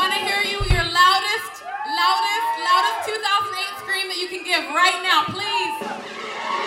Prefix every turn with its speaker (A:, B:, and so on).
A: want to hear you, your loudest 2008 scream that you can give right now, please.